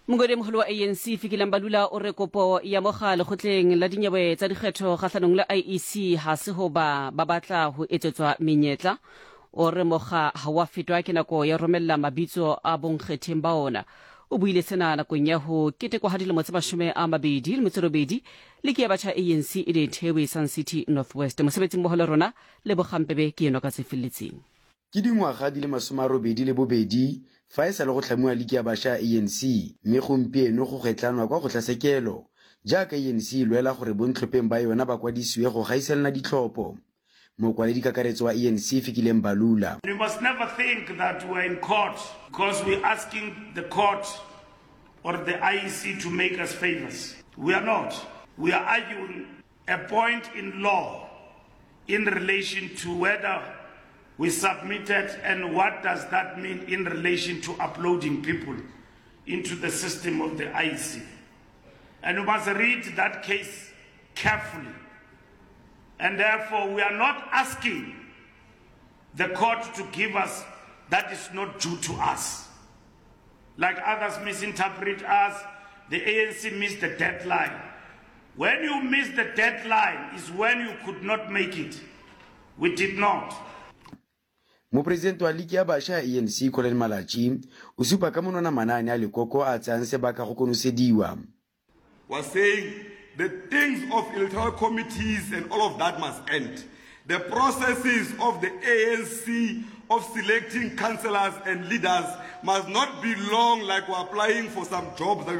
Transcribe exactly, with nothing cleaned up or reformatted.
Mongodiamogolo wa A N C Fikile Mbalula o re kopo ya moga lekgotleng la dinyewe tsa dikgetho kgatlhanong le I E C ha se ho ba ba batla ho etsetswa menyetla o re moga ha wa fetwa ke nako ya romella mabitso a bonkgetheng ba ona. O buile sena nakong ya ho ketekwa ha dilemo tse mashome a mabedi le metso e robedi le ke ya batjha A N C e le Thewe Sun City North West. Mosebetsing mmoho le rona le bogampebe ke eno ka tse felletseng. Ke dingwaga di le masome a robedi le bobedi fa e sa le go tlhamiwa liki ya bašwa A N C mme gompieno go kgetlanwa kwa kgotlasekelo jaaka A N C e lwela gore bontlhopheng ba yona ba kwadisiwe go gaiselana ditlhopho. Mokwaledi kakaretso wa A N C Fikile Mbalula. We must never think that we're in court because we're asking the court or the I E C to make us favors. We are not. We are arguing a point in law in relation to whether we submitted and what does that mean in relation to uploading people into the system of the I E C. And we must read that case carefully. And therefore we are not asking the court to give us that is not due to us. Like others misinterpret us, the A N C missed the deadline. When you miss the deadline is when you could not make it. We did not. Mopresidente wa liki ya bašwa A N C Colin Malachi o supa ka monwana manaane a lekoko a tsayang sebaka go konosediwa. Was saying the things of electoral committees and all of that must end. The processes of the A N C of selecting councillors and leaders must not be long like we're applying for some jobs that